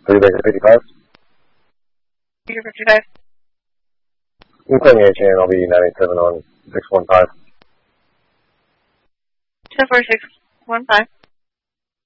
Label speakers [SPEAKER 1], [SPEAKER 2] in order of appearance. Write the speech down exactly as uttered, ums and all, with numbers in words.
[SPEAKER 1] Three Baker fifty-five.
[SPEAKER 2] Baker fifty-five.
[SPEAKER 1] You can me a chain, I'll be nine eight seven on six one five.
[SPEAKER 2] ten four six one five.